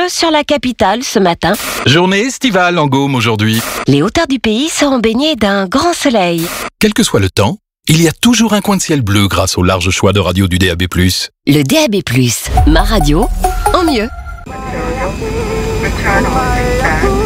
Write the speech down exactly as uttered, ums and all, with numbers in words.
sur la capitale ce matin. Journée estivale en Gaume aujourd'hui. Les hauteurs du pays seront baignées d'un grand soleil. Quel que soit le temps, il y a toujours un coin de ciel bleu grâce au large choix de radio du D A B plus. Le D A B plus, ma radio, en mieux.